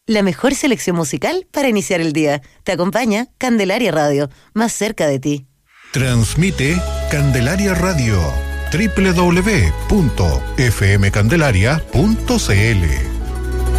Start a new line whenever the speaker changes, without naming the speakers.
La mejor selección musical para iniciar el día. Te acompaña Candelaria Radio, más cerca de ti.
Transmite Candelaria Radio, www.fmcandelaria.cl.